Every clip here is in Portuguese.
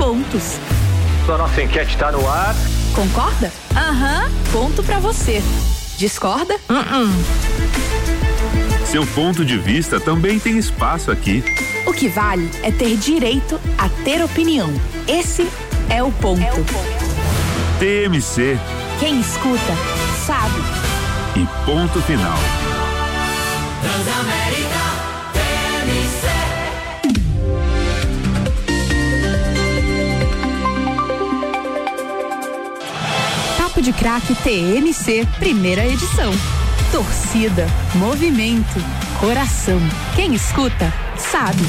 pontos. A nossa enquete está no ar. Concorda? Aham, ponto pra você. Discorda? Seu ponto de vista também tem espaço aqui. O que vale é ter direito a ter opinião. Esse é o ponto. TMC. Quem escuta, sabe. E ponto final. Transamérica TMC. Papo de Craque TMC, primeira edição. Torcida, movimento, coração. Quem escuta, sabe.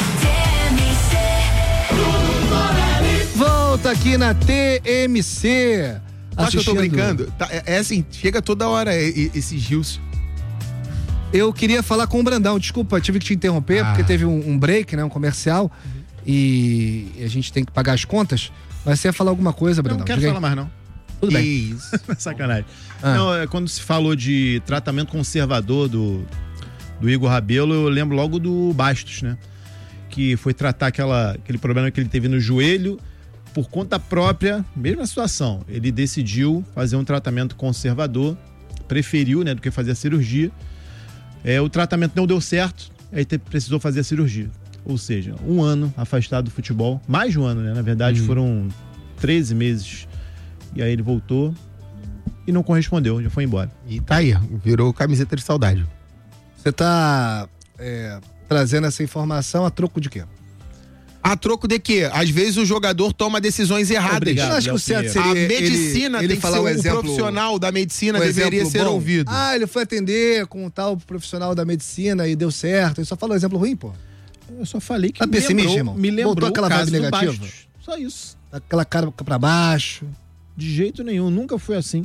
Volta aqui na TMC. Acho que eu tô brincando. É assim, chega toda hora esses rios. Eu queria falar com o Brandão, desculpa, tive que te interromper, porque teve um break, né, um comercial, e a gente tem que pagar as contas, mas você ia falar alguma coisa, Brandão? Não quero falar mais, não. Tudo bem. Isso. Sacanagem. Não, quando se falou de tratamento conservador do Igor Rabelo, eu lembro logo do Bastos, né? Que foi tratar aquele problema que ele teve no joelho por conta própria, mesma situação. Ele decidiu fazer um tratamento conservador, preferiu, né, do que fazer a cirurgia. O tratamento não deu certo, aí precisou fazer a cirurgia. Ou seja, 1 ano afastado do futebol, mais de 1 ano, né? Na verdade, foram 13 meses. E aí ele voltou e não correspondeu, já foi embora. E tá aí, virou camiseta de saudade. Você tá trazendo essa informação a troco de quê? A troco de quê? Às vezes o jogador toma decisões erradas. Obrigado, eu acho que o certo seria a medicina ele tem que falar ser um o exemplo, profissional da medicina um deveria exemplo ser bom. ouvido. Ele foi atender com um tal profissional da medicina e deu certo. Ele só falou exemplo ruim, pô. Eu só falei que tá pessimista, irmão? Me lembrou voltou aquela vibe negativa? Só isso. Aquela cara pra baixo. De jeito nenhum, nunca foi assim.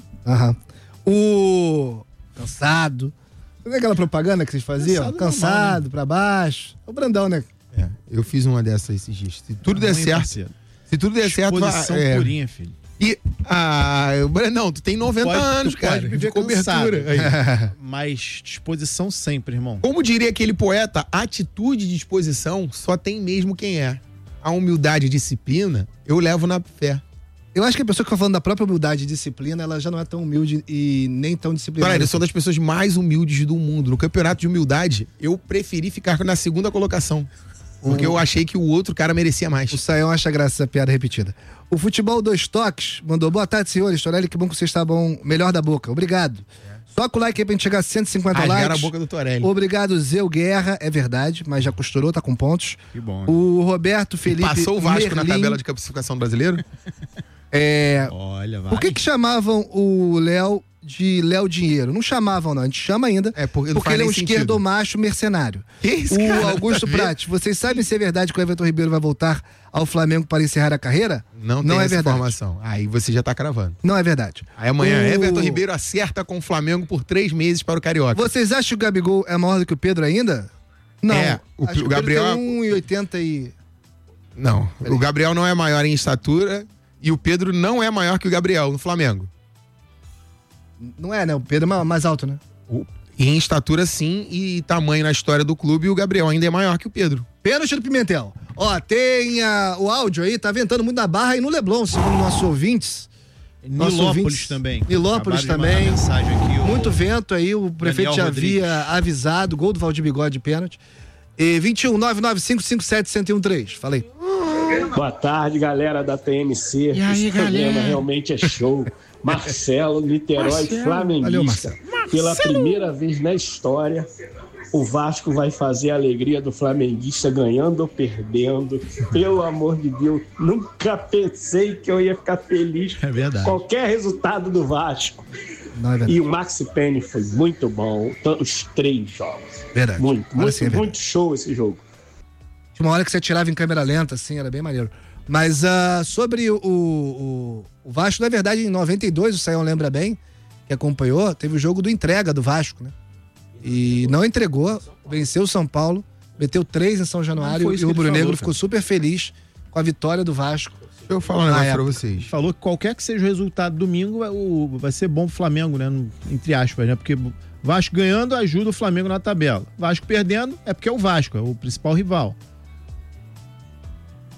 O cansado. Sabe aquela propaganda que vocês faziam? Cansado, normal, né? Pra baixo. O Brandão, né? Eu fiz uma dessas esses dias. Se tudo der certo. Se tudo der certo, disposição purinha, filho. E, Brandão, tu tem 90 anos, cara. Pode viver de cobertura. Mas disposição sempre, irmão. Como diria aquele poeta, atitude e disposição só tem mesmo quem é. A humildade e disciplina, eu levo na fé. Eu acho que a pessoa que tá falando da própria humildade e disciplina, ela já não é tão humilde e nem tão disciplinada. Eu sou das pessoas mais humildes do mundo. No campeonato de humildade, eu preferi ficar na segunda colocação. Porque eu achei que o outro cara merecia mais. O Saião acha graça essa piada repetida. O Futebol 2 Toques mandou: boa tarde, senhores. Torelli, que bom que vocês estavam melhor da boca. Obrigado. Só com o like aí pra gente chegar a 150 likes. A boca do Torelli. Obrigado, Zeu Guerra. É verdade, mas já costurou, tá com pontos. Que bom. O Roberto Felipe passou o Vasco Merlin. na tabela de classificação brasileiro? Olha, vai. Por que chamavam o Léo de Léo Dinheiro? Não chamavam, não. A gente chama ainda. Porque ele é um esquerdomacho mercenário. Que isso, o cara? Augusto Prati, vocês sabem se é verdade que o Everton Ribeiro vai voltar ao Flamengo para encerrar a carreira? Não é essa verdade. informação. Aí você já tá cravando. Não é verdade. Aí amanhã, Everton Ribeiro acerta com o Flamengo por 3 meses para o Carioca. Vocês acham que o Gabigol é maior do que o Pedro ainda? Não. O Gabriel... 1,80 e... Não, o Gabriel não é maior em estatura e o Pedro não é maior que o Gabriel no Flamengo. Não é, né? O Pedro é mais alto, né? Em estatura, sim, e tamanho na história do clube, o Gabriel ainda é maior que o Pedro. Pênalti do Pimentel. Tem o áudio aí, tá ventando muito na Barra e no Leblon, segundo nossos ouvintes. Nilópolis também. Nilópolis também. Aqui, muito vento aí, o prefeito já havia avisado, gol do Valdir Bigode de pênalti. 21-99557-1013. Falei. Boa tarde, galera da TMC. E aí, esse programa realmente é show. Marcelo, Niterói, flamenguista. Valeu, pela primeira vez na história, o Vasco vai fazer a alegria do flamenguista ganhando ou perdendo. Pelo amor de Deus, nunca pensei que eu ia ficar feliz com qualquer resultado do Vasco. E o Maxi Payne foi muito bom, os 3 jogos. Verdade. Muito show esse jogo. Tinha uma hora que você atirava em câmera lenta, assim, era bem maneiro. Mas sobre o Vasco, na verdade, em 92, o Saião lembra bem, que acompanhou, teve o jogo do entrega do Vasco, né? E não entregou, venceu o São Paulo, meteu 3 em São Januário e o rubro-negro ficou super feliz com a vitória do Vasco. Eu falo um negócio pra vocês. Falou que qualquer que seja o resultado domingo vai ser bom pro Flamengo, né? Entre aspas, né? Porque Vasco ganhando ajuda o Flamengo na tabela. Vasco perdendo é porque é o Vasco, é o principal rival.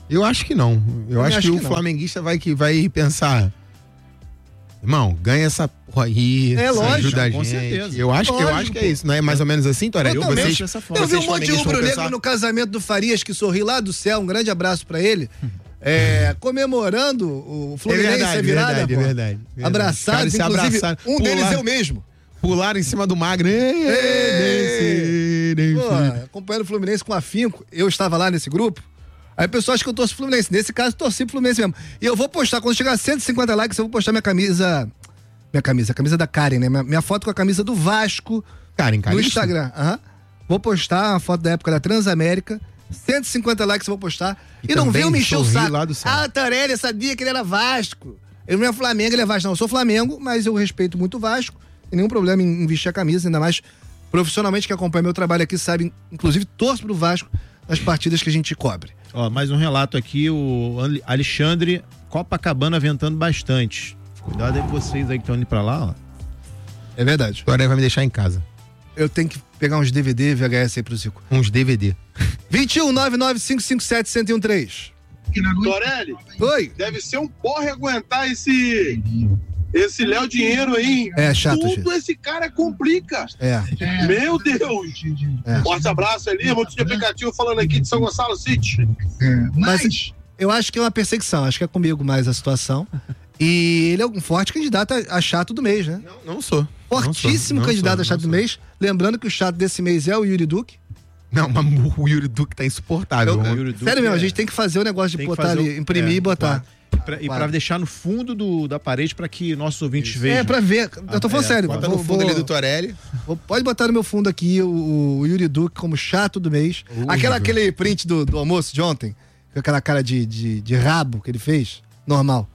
Eu acho que não. Eu acho que o flamenguista vai pensar... Irmão, ganha essa porra aí. É lógico, ajuda a com gente. certeza. Eu acho que é isso, não é mais ou menos assim, Toré? Eu vi um monte de rubro-negro no casamento do Farias que sorri lá do céu. Um grande abraço pra ele. Comemorando o Fluminense a virada. É verdade. Abraçados, inclusive, um deles eu mesmo. Pularam em cima do Magno. Acompanhando o Fluminense com afinco. Eu estava lá nesse grupo. Aí o pessoal acha que eu torço pro Fluminense. Nesse caso, torci pro Fluminense mesmo. E eu vou postar, quando chegar a 150 likes, eu vou postar a camisa da Karen, né? Minha foto com a camisa do Vasco. Karen, no Instagram. Vou postar uma foto da época da Transamérica. 150 likes eu vou postar. E não venham me encher o saco. Tarelli, eu sabia que ele era Vasco. Ele não é Flamengo, ele é Vasco. Não, eu sou Flamengo, mas eu respeito muito o Vasco. Tem nenhum problema em vestir a camisa, ainda mais profissionalmente que acompanha meu trabalho aqui, sabe? Inclusive, torço pro Vasco nas partidas que a gente cobre. Ó, mais um relato aqui, o Alexandre, Copacabana ventando bastante. Cuidado aí com vocês aí que estão indo pra lá, ó. É verdade. Agora vai me deixar em casa. Eu tenho que pegar uns DVD, VHS aí pro Zico. Uns DVD. 21-99557-1013. Torelli. Oi. Deve ser um porre aguentar esse Léo Dinheiro aí. É chato, tudo gente. Esse cara complica. Meu Deus. Forte abraço ali, muito de aplicativo falando aqui de São Gonçalo City. Mas eu acho que é uma perseguição, acho que é comigo mais a situação. E ele é um forte candidato a chato do mês, né? Não sou. Fortíssimo candidato a chato do mês. Lembrando que o chato desse mês é o Yuri Duque. Não, mas o Yuri Duque tá insuportável. Sério mesmo, a gente tem que fazer o negócio de botar ali, imprimir e botar. Pra deixar no fundo da parede pra que nossos ouvintes vejam. Pra ver. Eu tô falando sério. Bota no fundo ali do Torelli. Pode botar no meu fundo aqui o Yuri Duque como chato do mês. Aquele print do almoço de ontem, com aquela cara de rabo que ele fez. Normal.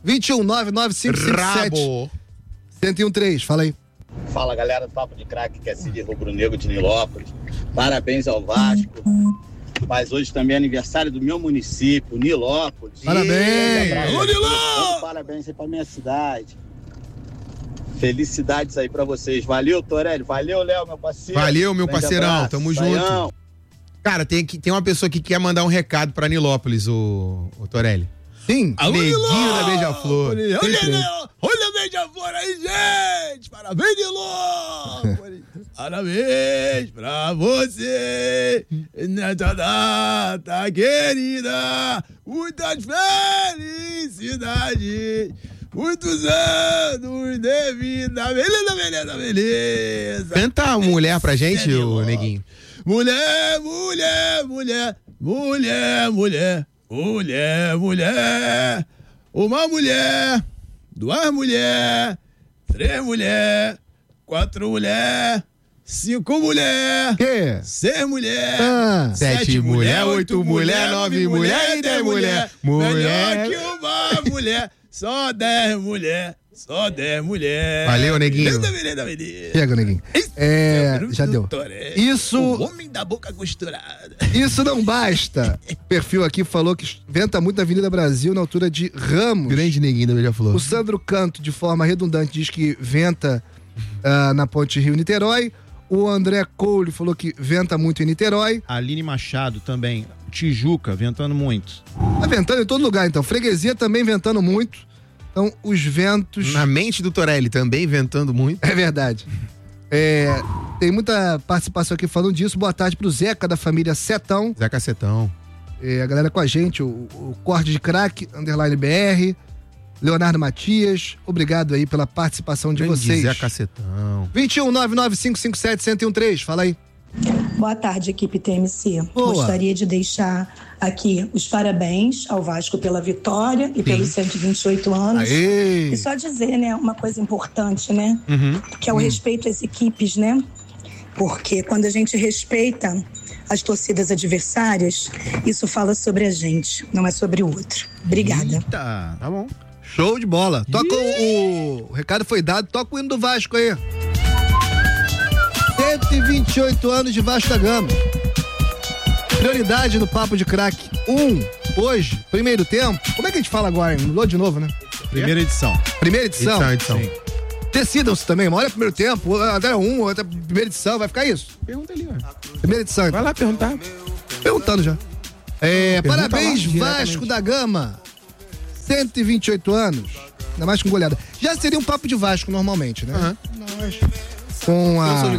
21-99557-1013. Fala aí. Fala, galera do Papo de Craque, que é Cid Rubro Negro de Nilópolis. Parabéns ao Vasco. Mas hoje também é aniversário do meu município, Nilópolis. Parabéns! Ô, Nilópolis! Parabéns aí pra minha cidade. Felicidades aí pra vocês. Valeu, Torelli. Valeu, Léo, meu parceiro. Valeu, meu parceirão. Tamo junto. Cara, tem uma pessoa que quer mandar um recado pra Nilópolis, o Torelli. Sim. Neguinho da Beija-Flor. Olha a Beija-Flor aí, gente! Parabéns, Nilópolis! Parabéns pra você nessa data querida! Muitas felicidades! Muitos anos de vida! Beleza! Canta a mulher pra gente, ô Neguinho. Mulher! Uma mulher, duas mulheres, três mulheres, quatro mulheres, cinco mulheres, seis mulheres, sete mulheres, oito mulheres, nove mulheres e 10 mulheres. Melhor que uma mulher, só 10 mulheres. Só 10 mulheres. Valeu, Neguinho. Chega, Neguinho. Já deu. Isso. O homem da boca costurada. Isso não basta. O perfil aqui falou que venta muito na Avenida Brasil, na altura de Ramos. Grande Neguinho da Beija-Flor. O Sandro Canto, de forma redundante, diz que venta na Ponte Rio-Niterói. O André Cole falou que venta muito em Niterói. A Aline Machado também. Tijuca, ventando muito. Tá ventando em todo lugar, então. Freguesia também ventando muito. Então, os ventos... Na mente do Torelli também ventando muito. É verdade. Tem muita participação aqui falando disso. Boa tarde pro Zeca, da família Setão. Zeca Setão. A galera com a gente, o Corte de Craque, _ BR, Leonardo Matias. Obrigado aí pela participação de vocês. Zeca Setão. 21-99557-1013. Fala aí. Boa tarde, equipe TMC. Boa. Gostaria de deixar aqui os parabéns ao Vasco pela vitória e pelos 128 anos. Aê. E só dizer, né, uma coisa importante, né? Que é o respeito às equipes, né? Porque quando a gente respeita as torcidas adversárias, isso fala sobre a gente, não é sobre o outro. Obrigada. Eita, tá bom. Show de bola. Toca o recado foi dado, toca o hino do Vasco aí. 128 anos de Vasco da Gama. Prioridade no Papo de Craque. Hoje, primeiro tempo. Como é que a gente fala agora? Mudou de novo, né? Primeira edição. Primeira edição? Edição. Sim. Decidam-se também, uma hora é primeiro tempo, até outra primeira edição, vai ficar isso? Pergunta ali, ó. Primeira edição. Vai lá perguntar. Perguntando já. Parabéns, Vasco da Gama. 128 anos. Ainda mais com goleada. Já seria um papo de Vasco normalmente, né? Com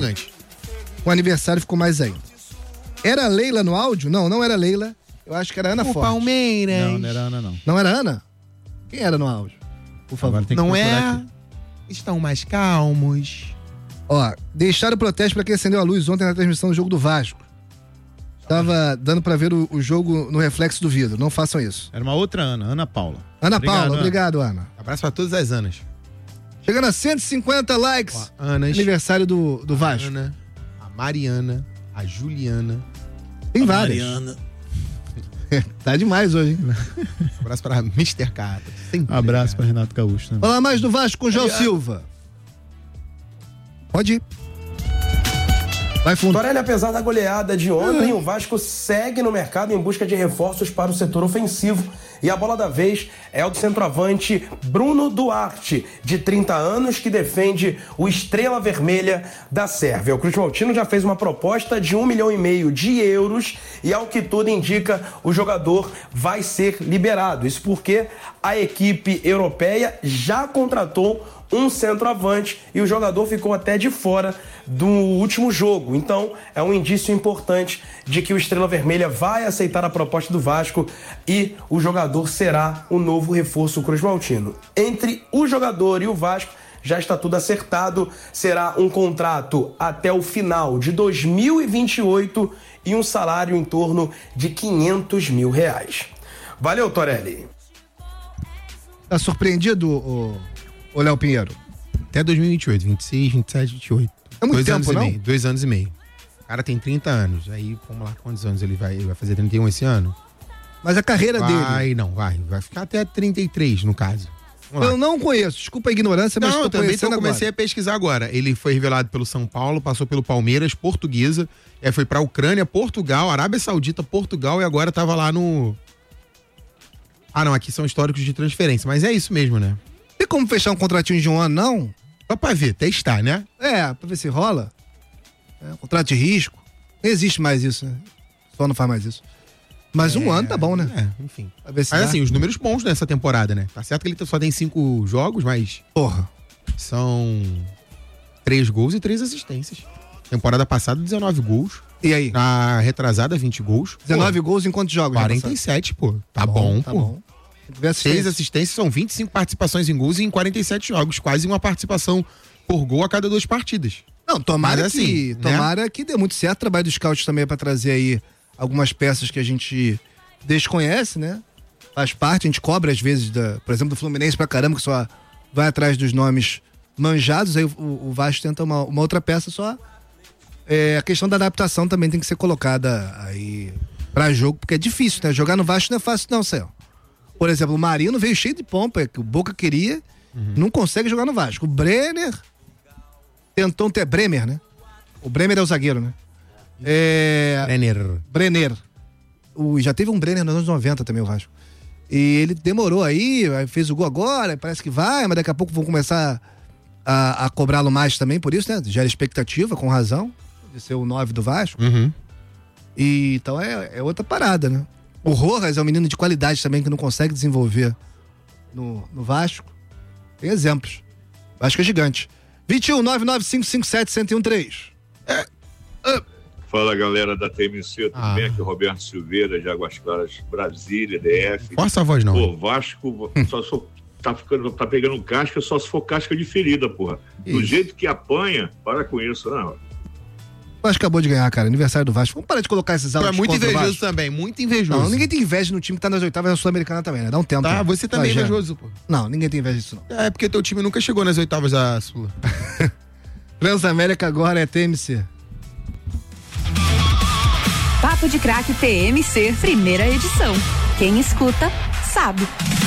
o aniversário ficou mais ainda. Era a Leila no áudio? Não era a Leila. Eu acho que era a Ana Forte. Palmeiras. Não era a Ana, não. Não era a Ana? Quem era no áudio? Por favor. Não é? Estão mais calmos. Ó, deixaram o protesto pra quem acendeu a luz ontem na transmissão do jogo do Vasco. Tava dando pra ver o jogo no reflexo do vidro. Não façam isso. Era uma outra Ana, Ana Paula. Obrigado, Ana. Abraço pra todas as Anas. Chegando a 150 likes. Anas. Aniversário do Vasco. Ana, a Mariana, a Juliana. Tem várias. Mariana. Tá demais hoje, hein? Abraço pra Mr. Cata. Abraço pra Renato Gaúcho também. Falar mais do Vasco com o João Silva. Pode ir. Vai fundo. Torelli, apesar da goleada de ontem, o Vasco segue no mercado em busca de reforços para o setor ofensivo. E a bola da vez é o do centroavante Bruno Duarte, de 30 anos, que defende o Estrela Vermelha da Sérvia. O Cruz Maltino já fez uma proposta de 1,5 milhão de euros e, ao que tudo indica, o jogador vai ser liberado. Isso porque a equipe europeia já contratou um centroavante e o jogador ficou até de fora do último jogo. Então, é um indício importante de que o Estrela Vermelha vai aceitar a proposta do Vasco e o jogador será o novo reforço Cruz Maltino. Entre o jogador e o Vasco, já está tudo acertado. Será um contrato até o final de 2028 e um salário em torno de R$500 mil. Valeu, Torelli. Tá surpreendido, o Léo Pinheiro? Até 2028, 26, 27, 28. É muito tempo, não? 2 anos e meio. O cara tem 30 anos. Aí, vamos lá, quantos anos ele vai fazer? 31 esse ano? Mas a carreira dele... Vai ficar até 33, no caso. Eu não conheço, desculpa a ignorância, mas eu também comecei a pesquisar agora. Ele foi revelado pelo São Paulo, passou pelo Palmeiras, Portuguesa, foi pra Ucrânia, Portugal, Arábia Saudita, Portugal e agora tava lá no... não, aqui são históricos de transferência, mas é isso mesmo, né? Tem como fechar um contratinho de 1 ano, não? Só pra ver, testar, né? Pra ver se rola. Contrato de risco. Nem existe mais isso, né? Só não faz mais isso. Mas 1 ano tá bom, né? Enfim. Mas assim, os números bons nessa temporada, né? Tá certo que ele só tem 5 jogos, mas... Porra. São 3 gols e 3 assistências. Temporada passada, 19 gols. E aí? Na retrasada, 20 gols. 19 gols em quantos jogos? 47, pô. Tá bom, tá pô. bom. 6 assistências, são 25 participações em gols e em 47 jogos. Quase uma participação por gol a cada 2 partidas. Não, tomara Mas, que dê muito certo. O trabalho dos scouts também é pra trazer aí algumas peças que a gente desconhece, né? Faz parte, a gente cobra às vezes, por exemplo, do Fluminense pra caramba, que só vai atrás dos nomes manjados. Aí o Vasco tenta uma outra peça só. A questão da adaptação também tem que ser colocada aí pra jogo, porque é difícil, né? Jogar no Vasco não é fácil não, Céu. Por exemplo, o Marino veio cheio de pompa, que o Boca queria, não consegue jogar no Vasco. O Brenner tentou ter Bremer, né? O Bremer é o zagueiro, né? Brenner. Já teve um Brenner nos anos 90 também, o Vasco. E ele demorou aí fez o gol agora, parece que vai, mas daqui a pouco vão começar a cobrá-lo mais também, por isso, né? Gera expectativa, com razão, de ser o 9 do Vasco. E então é outra parada, né? O Rojas é um menino de qualidade também que não consegue desenvolver no Vasco. Tem exemplos. Vasco é gigante. 21-99557-1013. Fala, galera da TMC, tudo bem? Aqui é o Roberto Silveira, de Águas Claras, Brasília, DF. Força a voz, não. Pô, Vasco tá pegando casca só se for casca de ferida, porra. Do jeito que apanha, para com isso, não. O Vasco acabou de ganhar, cara. Aniversário do Vasco. Vamos parar de colocar esses áudios. É muito invejoso também, muito invejoso. Não, ninguém tem inveja no time que tá nas oitavas da Sul-Americana também, né? Dá um tempo. Tá, você também é invejoso, pô. Não, ninguém tem inveja disso, não. É porque teu time nunca chegou nas oitavas da Sul. Transamérica agora é TMC. Papo de Craque TMC, primeira edição. Quem escuta, sabe.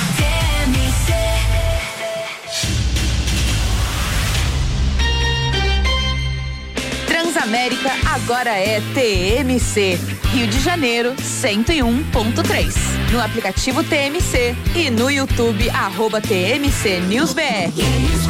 Transamérica agora é TMC. Rio de Janeiro, 101.3. No aplicativo TMC e no YouTube, @TMC News BR.